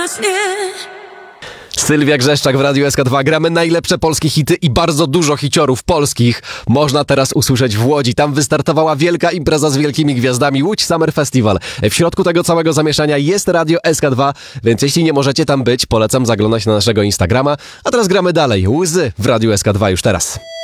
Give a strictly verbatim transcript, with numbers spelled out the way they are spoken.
Sylwia Grzeszczak w Radiu S K dwa. Gramy najlepsze polskie hity i bardzo dużo hiciorów polskich można teraz usłyszeć w Łodzi. Tam wystartowała wielka impreza z wielkimi gwiazdami, Łódź Summer Festival. W środku tego całego zamieszania jest Radio S K dwa, więc jeśli nie możecie tam być, polecam zaglądać na naszego Instagrama. A teraz gramy dalej. Łzy w Radiu S K dwa już teraz.